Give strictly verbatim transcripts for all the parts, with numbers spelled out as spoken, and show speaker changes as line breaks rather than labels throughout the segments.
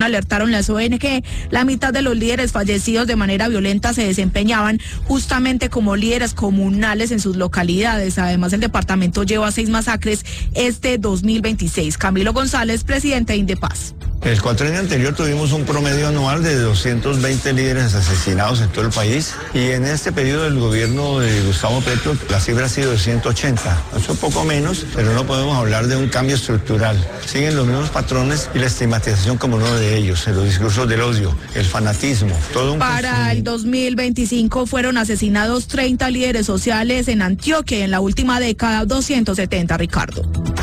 alertaron las O N G, la mitad de los líderes fallecidos de manera violenta se desempeñaban justamente como líderes comunales en sus localidades. Además, el departamento lleva seis masacres este dos mil veintiséis. Camilo González, presidente de Indepaz.
En el cuatrenio anterior tuvimos un promedio anual de doscientos veinte líderes asesinados en todo el país, y en este periodo del gobierno de Gustavo Petro la cifra ha sido de ciento ochenta. Es un poco menos, pero no podemos hablar de un cambio estructural. Siguen los mismos patrones y la estigmatización como uno de ellos, los discursos del odio, el fanatismo, todo un...
Para el dos mil veinticinco fueron asesinados treinta líderes sociales en Antioquia y en la última década doscientos setenta, Ricardo.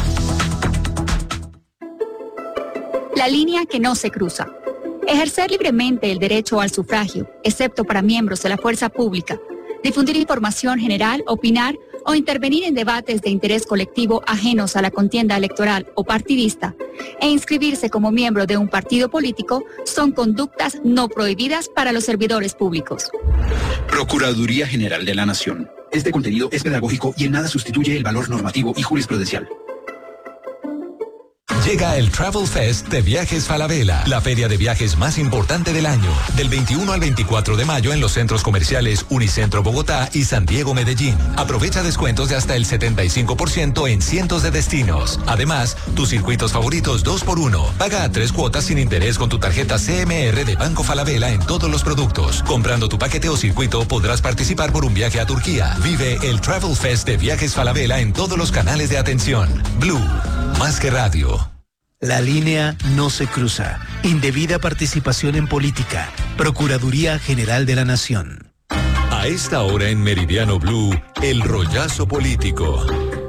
La línea que no se cruza. Ejercer libremente el derecho al sufragio, excepto para miembros de la fuerza pública. Difundir información general, opinar o intervenir en debates de interés colectivo ajenos a la contienda electoral o partidista, e inscribirse como miembro de un partido político son conductas no prohibidas para los servidores públicos.
Procuraduría General de la Nación. Este contenido es pedagógico y en nada sustituye el valor normativo y jurisprudencial.
Llega el Travel Fest de Viajes Falabella, la feria de viajes más importante del año. Del veintiuno al veinticuatro de mayo en los centros comerciales Unicentro Bogotá y San Diego Medellín. Aprovecha descuentos de hasta el setenta y cinco por ciento en cientos de destinos. Además, tus circuitos favoritos dos por uno. Paga a tres cuotas sin interés con tu tarjeta C M R de Banco Falabella en todos los productos. Comprando tu paquete o circuito podrás participar por un viaje a Turquía. Vive el Travel Fest de Viajes Falabella en todos los canales de atención. Blue, más que radio.
La línea no se cruza. Indebida participación en política. Procuraduría General de la Nación.
A esta hora en Meridiano Blue, el rollazo político.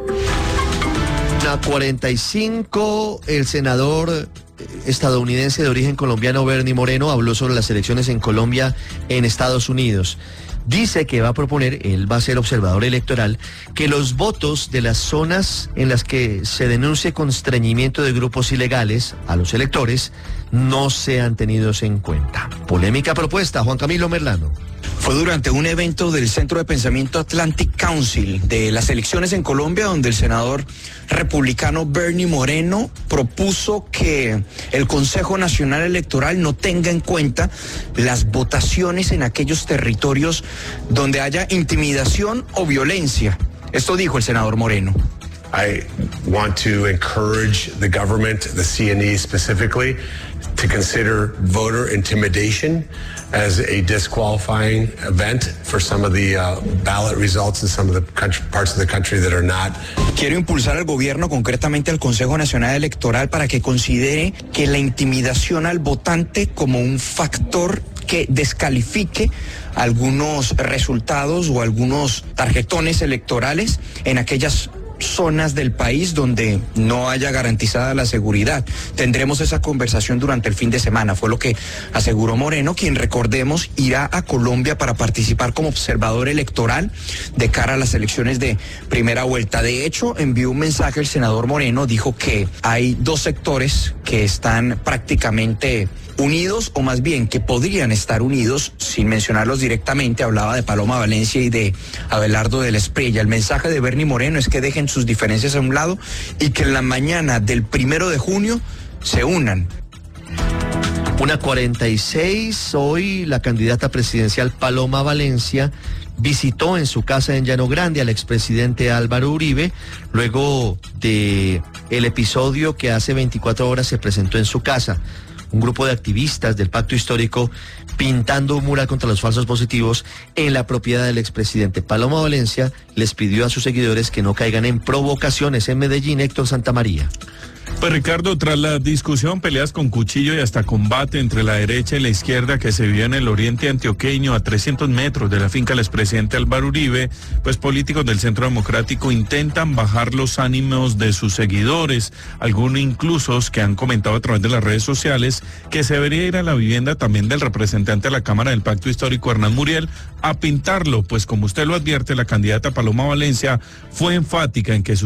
A cuarenta y cinco, el senador estadounidense de origen colombiano Bernie Moreno habló sobre las elecciones en Colombia en Estados Unidos. Dice que va a proponer, él va a ser observador electoral, que los votos de las zonas en las que se denuncie constreñimiento de grupos ilegales a los electores no sean tenidos en cuenta. Polémica propuesta, Juan Camilo Merlano.
Fue durante un evento del Centro de Pensamiento Atlantic Council de las elecciones en Colombia, donde el senador republicano Bernie Moreno propuso que el Consejo Nacional Electoral no tenga en cuenta las votaciones en aquellos territorios donde haya intimidación o violencia. Esto dijo el senador Moreno.
I want to encourage the government, the C N E specifically, to consider voter intimidation as a disqualifying event for some of the uh, ballot results in some of the country, parts of the country that are not.
Quiero impulsar al gobierno, concretamente al Consejo Nacional Electoral, para que considere que la intimidación al votante como un factor que descalifique algunos resultados o algunos tarjetones electorales en aquellas zonas del país donde no haya garantizada la seguridad. Tendremos esa conversación durante el fin de semana, fue lo que aseguró Moreno, quien, recordemos, irá a Colombia para participar como observador electoral de cara a las elecciones de primera vuelta. De hecho, envió un mensaje el senador Moreno, dijo que hay dos sectores que están prácticamente unidos, o más bien que podrían estar unidos, sin mencionarlos directamente. Hablaba de Paloma Valencia y de Abelardo del Espriella. El mensaje de Bernie Moreno es que dejen sus diferencias a un lado y que en la mañana del primero de junio se unan.
Una cuarenta y seis, hoy la candidata presidencial Paloma Valencia visitó en su casa en Llano Grande al expresidente Álvaro Uribe, luego de el episodio que hace veinticuatro horas se presentó en su casa. Un grupo de activistas del Pacto Histórico pintando un mural contra los falsos positivos en la propiedad del expresidente. Paloma Valencia les pidió a sus seguidores que no caigan en provocaciones. En Medellín, Héctor Santamaría.
Pues Ricardo, tras la discusión, peleas con cuchillo y hasta combate entre la derecha y la izquierda que se vivió en el oriente antioqueño a trescientos metros de la finca del expresidente Álvaro Uribe, pues políticos del Centro Democrático intentan bajar los ánimos de sus seguidores, algunos incluso que han comentado a través de las redes sociales que se debería ir a la vivienda también del representante de la Cámara del Pacto Histórico, Hernán Muriel, a pintarlo, pues como usted lo advierte, la candidata Paloma Valencia fue enfática en que sus seguidores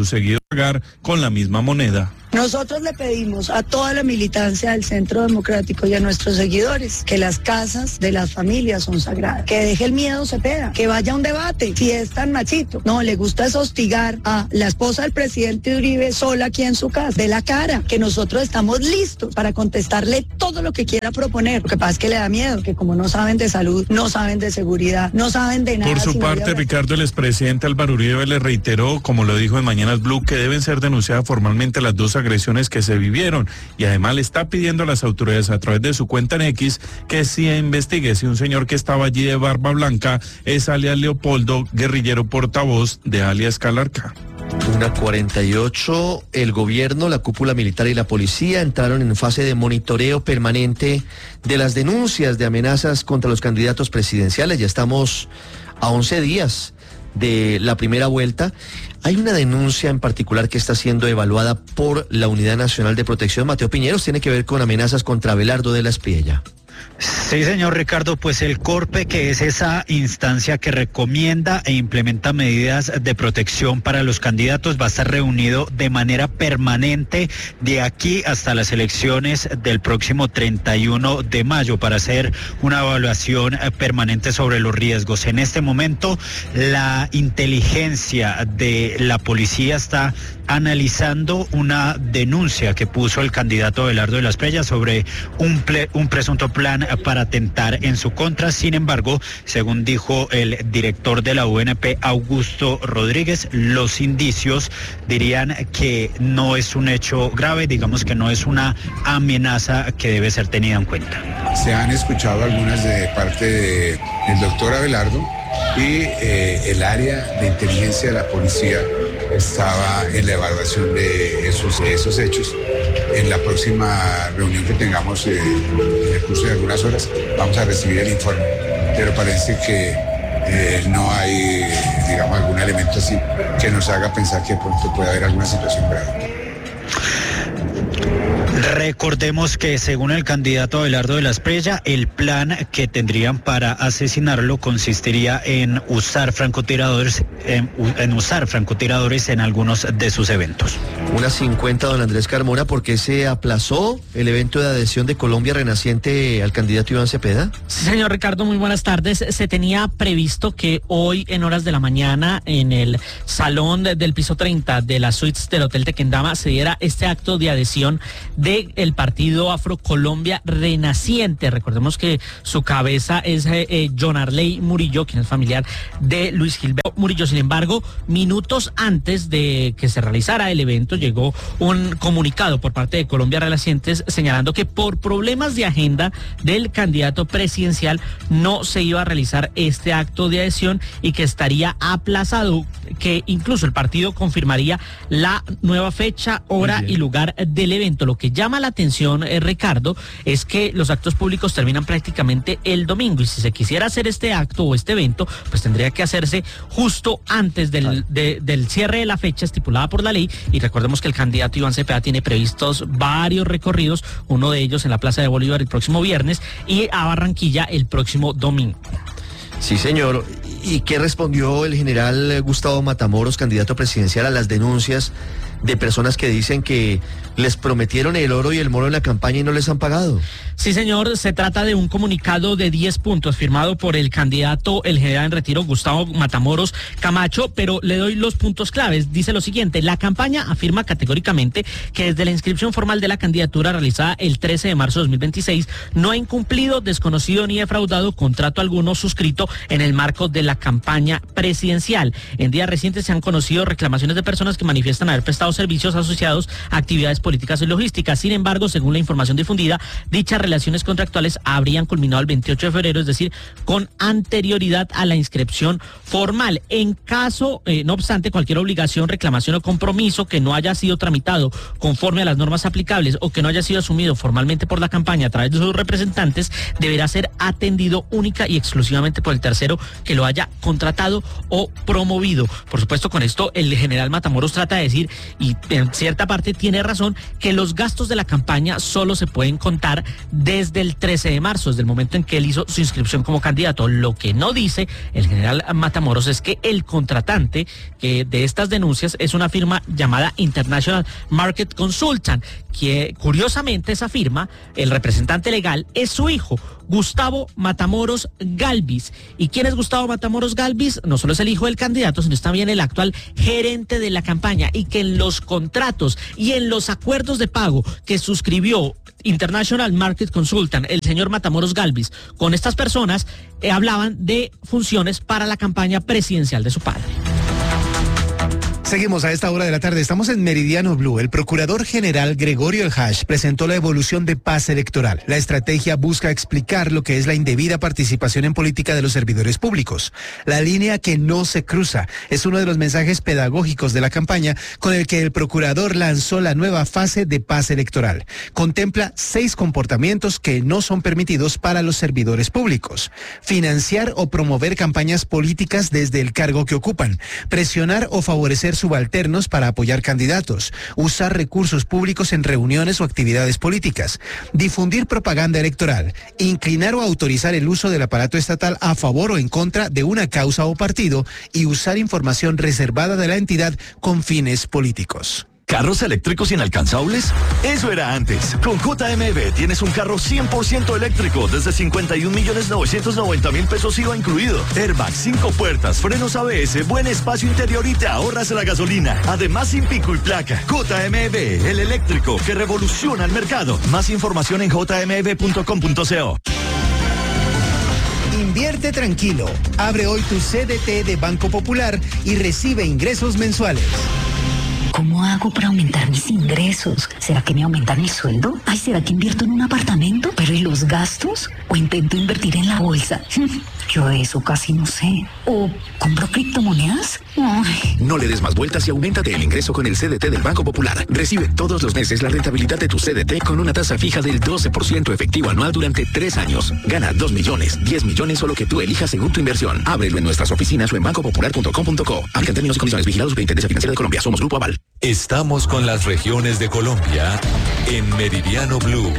pagar con la misma moneda.
Nosotros le pedimos a toda la militancia del Centro Democrático y a nuestros seguidores que las casas de las familias son sagradas, que deje el miedo Cepeda, que vaya a un debate, si es tan machito. No, le gusta es hostigar a la esposa del presidente Uribe sola aquí en su casa, de la cara, que nosotros estamos listos para contestarle todo lo que quiera proponer. Lo que pasa es que le da miedo, que como no saben de salud, no saben de seguridad, no saben de nada.
Por su parte, Ricardo, el expresidente Álvaro Uribe le reiteró, como lo dijo en Mañanas Blue, que deben ser denunciadas formalmente las dos agresiones que se vivieron, y además le está pidiendo a las autoridades a través de su cuenta en X que sí investigue si un señor que estaba allí de barba blanca es alias Leopoldo, guerrillero portavoz de alias Calarca.
Una cuarenta y ocho, el gobierno, la cúpula militar y la policía entraron en fase de monitoreo permanente de las denuncias de amenazas contra los candidatos presidenciales. Ya estamos a once días de la primera vuelta. Hay una denuncia en particular que está siendo evaluada por la Unidad Nacional de Protección. Mateo Piñeros, tiene que ver con amenazas contra Abelardo de la Espriella.
Sí, señor Ricardo, pues el CORPE, que es esa instancia que recomienda e implementa medidas de protección para los candidatos, va a estar reunido de manera permanente de aquí hasta las elecciones del próximo treinta y uno de mayo para hacer una evaluación permanente sobre los riesgos. En este momento, la inteligencia de la policía está analizando una denuncia que puso el candidato Abelardo de la Espriella sobre un, ple, un presunto plan para atentar en su contra. Sin embargo, según dijo el director de la U N P, Augusto Rodríguez, los indicios dirían que no es un hecho grave, digamos que no es una amenaza que debe ser tenida en cuenta.
Se han escuchado algunas de parte del doctor Abelardo y eh, el área de inteligencia de la policía estaba en la evaluación de esos, de esos hechos. En la próxima reunión que tengamos eh, en el curso de algunas horas vamos a recibir el informe, pero parece que eh, no hay, digamos, algún elemento así que nos haga pensar que pronto puede haber alguna situación grave.
Recordemos que según el candidato Abelardo de la Espriella, el plan que tendrían para asesinarlo consistiría en usar francotiradores, en, en usar francotiradores en algunos de sus eventos.
Una cincuenta, don Andrés Carmona, ¿por qué se aplazó el evento de adhesión de Colombia Renaciente al candidato Iván Cepeda?
Sí, señor Ricardo, muy buenas tardes. Se tenía previsto que hoy en horas de la mañana en el salón del piso treinta de las suites del Hotel Tequendama se diera este acto de adhesión del partido Afrocolombia Renaciente. Recordemos que su cabeza es eh, eh, John Arley Murillo, quien es familiar de Luis Gilberto Murillo. Sin embargo, minutos antes de que se realizara el evento, llegó un comunicado por parte de Colombia Renacientes señalando que por problemas de agenda del candidato presidencial no se iba a realizar este acto de adhesión y que estaría aplazado, que incluso el partido confirmaría la nueva fecha, hora y lugar del evento. Lo que llama la atención, eh, Ricardo, es que los actos públicos terminan prácticamente el domingo, y si se quisiera hacer este acto o este evento, pues tendría que hacerse justo antes del, de, del cierre de la fecha estipulada por la ley. Y recordemos que el candidato Iván Cepeda tiene previstos varios recorridos, uno de ellos en la Plaza de Bolívar el próximo viernes y a Barranquilla el próximo domingo.
Sí, señor. ¿Y qué respondió el general Gustavo Matamoros, candidato presidencial, a las denuncias de personas que dicen que les prometieron el oro y el moro en la campaña y no les han pagado?
Sí, señor, se trata de un comunicado de diez puntos firmado por el candidato, el general en retiro Gustavo Matamoros Camacho, pero le doy los puntos claves. Dice lo siguiente: la campaña afirma categóricamente que desde la inscripción formal de la candidatura realizada el trece de marzo de dos mil veintiséis no ha incumplido, desconocido ni defraudado contrato alguno suscrito en el marco de la campaña presidencial. En días recientes se han conocido reclamaciones de personas que manifiestan haber prestado servicios asociados a actividades políticas y logísticas. Sin embargo, según la información difundida, dichas relaciones contractuales habrían culminado el veintiocho de febrero, es decir, con anterioridad a la inscripción formal. En caso, eh, no obstante, cualquier obligación, reclamación o compromiso que no haya sido tramitado conforme a las normas aplicables o que no haya sido asumido formalmente por la campaña a través de sus representantes, deberá ser atendido única y exclusivamente por el tercero que lo haya contratado o promovido. Por supuesto, con esto el general Matamoros trata de decir y en cierta parte tiene razón, que los gastos de la campaña solo se pueden contar desde el trece de marzo, desde el momento en que él hizo su inscripción como candidato. Lo que no dice el general Matamoros es que el contratante eh, de estas denuncias es una firma llamada International Market Consultant, que curiosamente esa firma, el representante legal, es su hijo, Gustavo Matamoros Galvis. ¿Y quién es Gustavo Matamoros Galvis? No solo es el hijo del candidato, sino es también el actual gerente de la campaña, y que en los contratos y en los acuerdos de pago que suscribió International Market Consultant, el señor Matamoros Galvis, con estas personas, eh, hablaban de funciones para la campaña presidencial de su padre.
Seguimos a esta hora de la tarde. Estamos en Meridiano Blue. El procurador general Gregorio El Hash presentó la evolución de paz electoral. La estrategia busca explicar lo que es la indebida participación en política de los servidores públicos. La línea que no se cruza es uno de los mensajes pedagógicos de la campaña con el que el procurador lanzó la nueva fase de paz electoral. Contempla seis comportamientos que no son permitidos para los servidores públicos: financiar o promover campañas políticas desde el cargo que ocupan, presionar o favorecer subalternos para apoyar candidatos, usar recursos públicos en reuniones o actividades políticas, difundir propaganda electoral, inclinar o autorizar el uso del aparato estatal a favor o en contra de una causa o partido y usar información reservada de la entidad con fines políticos.
¿Carros eléctricos inalcanzables? Eso era antes. Con J M B tienes un carro cien por ciento eléctrico desde cincuenta y un millones novecientos noventa mil pesos I V A incluido. Airbag, cinco puertas, frenos A B S, buen espacio interior y te ahorras la gasolina. Además, sin pico y placa. J M B, el eléctrico que revoluciona el mercado. Más información en j m b punto com punto co.
Invierte tranquilo. Abre hoy tu C D T de Banco Popular y recibe ingresos mensuales.
¿Cómo hago para aumentar mis ingresos? ¿Será que me aumentan el sueldo? Ay, ¿será que invierto en un apartamento? ¿Pero y los gastos? ¿O intento invertir en la bolsa? Yo de eso casi no sé. ¿O compro criptomonedas? Ay.
No le des más vueltas y auméntate el ingreso con el C D T del Banco Popular. Recibe todos los meses la rentabilidad de tu C D T con una tasa fija del doce por ciento efectivo anual durante tres años. Gana dos millones, diez millones o lo que tú elijas según tu inversión. Ábrelo en nuestras oficinas o en banco popular punto com punto co. Aplican términos y condiciones. Vigilados Superintendencia Financiera de Colombia. Somos Grupo Aval.
Estamos con las regiones de Colombia en Meridiano Blue.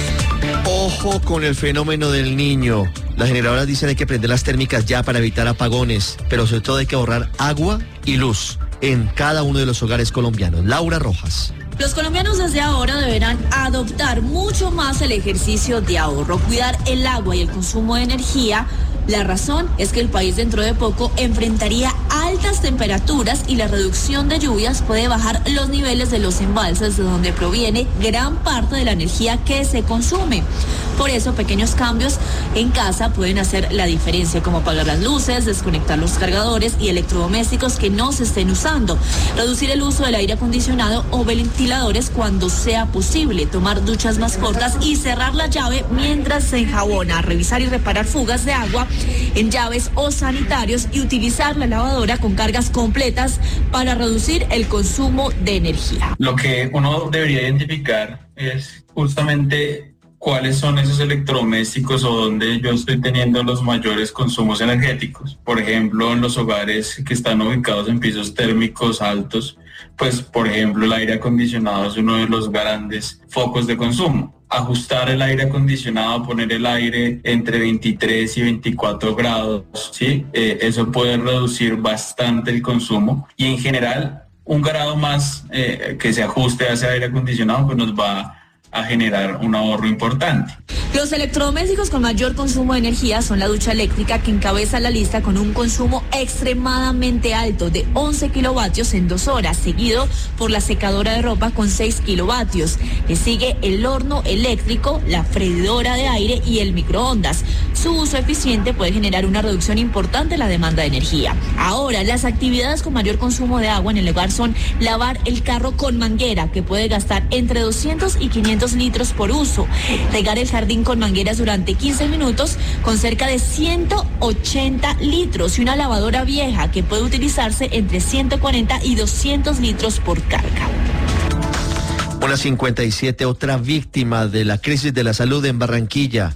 Ojo con el fenómeno del niño. Las generadoras dicen hay que prender las térmicas ya para evitar apagones, pero sobre todo hay que ahorrar agua y luz en cada uno de los hogares colombianos. Laura Rojas.
Los colombianos desde ahora deberán adoptar mucho más el ejercicio de ahorro, cuidar el agua y el consumo de energía. La razón es que el país dentro de poco enfrentaría altas temperaturas y la reducción de lluvias puede bajar los niveles de los embalses de donde proviene gran parte de la energía que se consume. Por eso, pequeños cambios en casa pueden hacer la diferencia, como apagar las luces, desconectar los cargadores y electrodomésticos que no se estén usando, reducir el uso del aire acondicionado o ventiladores cuando sea posible, tomar duchas más cortas y cerrar la llave mientras se enjabona, revisar y reparar fugas de agua en llaves o sanitarios y utilizar la lavadora con cargas completas para reducir el consumo de energía.
Lo que uno debería identificar es justamente cuáles son esos electrodomésticos o donde yo estoy teniendo los mayores consumos energéticos. Por ejemplo, en los hogares que están ubicados en pisos térmicos altos, pues por ejemplo el aire acondicionado es uno de los grandes focos de consumo. Ajustar el aire acondicionado, poner el aire entre veintitrés y veinticuatro grados, ¿sí? Eh, eso puede reducir bastante el consumo y en general un grado más eh, que se ajuste a ese aire acondicionado pues nos va a generar un ahorro importante.
Los electrodomésticos con mayor consumo de energía son la ducha eléctrica, que encabeza la lista con un consumo extremadamente alto de once kilovatios en dos horas, seguido por la secadora de ropa con seis kilovatios. Le sigue el horno eléctrico, la freidora de aire y el microondas. Su uso eficiente puede generar una reducción importante en la demanda de energía. Ahora, las actividades con mayor consumo de agua en el hogar son lavar el carro con manguera, que puede gastar entre doscientos y quinientos litros por uso, regar el jardín con mangueras durante quince minutos con cerca de ciento ochenta litros y una lavadora vieja que puede utilizarse entre ciento cuarenta y doscientos litros por carga.
Una cincuenta y siete, otra víctima de la crisis de la salud en Barranquilla.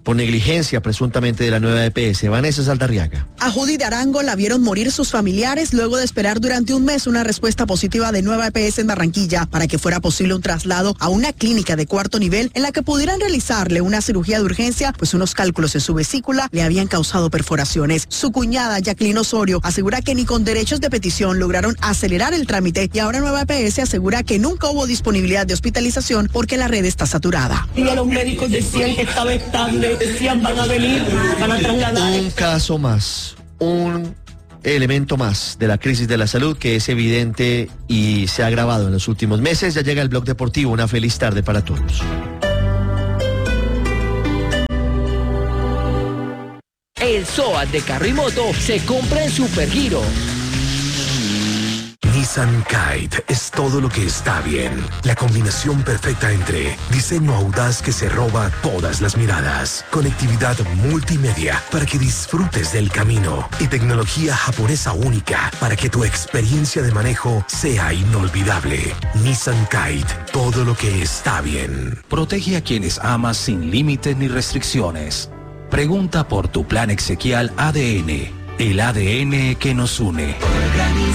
por negligencia presuntamente de la nueva E P S. Vanessa Saldarriaga.
A Judy de Arango la vieron morir sus familiares luego de esperar durante un mes una respuesta positiva de nueva E P S en Barranquilla para que fuera posible un traslado a una clínica de cuarto nivel en la que pudieran realizarle una cirugía de urgencia, pues unos cálculos en su vesícula le habían causado perforaciones. Su cuñada, Jacqueline Osorio, asegura que ni con derechos de petición lograron acelerar el trámite y ahora nueva E P S asegura que nunca hubo disponibilidad de hospitalización porque la red está saturada.
Y a los médicos decían que estaba estable, decían van a venir, van a trasladar.
Un caso más, un elemento más de la crisis de la salud que es evidente y se ha agravado en los últimos meses. Ya llega el Blog Deportivo. Una feliz tarde para todos.
El SOAT de carro y moto se compra en Supergiro.
Nissan Kite es todo lo que está bien. La combinación perfecta entre diseño audaz que se roba todas las miradas, conectividad multimedia para que disfrutes del camino y tecnología japonesa única para que tu experiencia de manejo sea inolvidable. Nissan Kite, todo lo que está bien.
Protege a quienes amas sin límites ni restricciones. Pregunta por tu plan exequial A D N, el A D N que nos une.